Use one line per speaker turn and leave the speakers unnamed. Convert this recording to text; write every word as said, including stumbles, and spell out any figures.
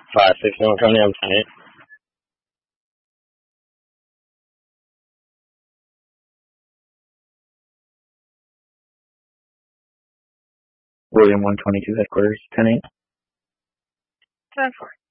five six one, coming in ten eight. William one twenty-two headquarters, ten eight.
ten four.